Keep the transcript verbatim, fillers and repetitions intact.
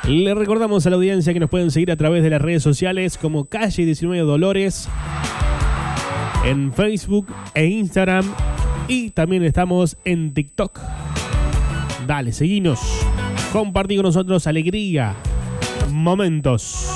Le recordamos a la audiencia que nos pueden seguir a través de las redes sociales como Calle diecinueve Dolores en Facebook e Instagram, y también estamos en TikTok. Dale, seguinos, compartí con nosotros alegría, momentos.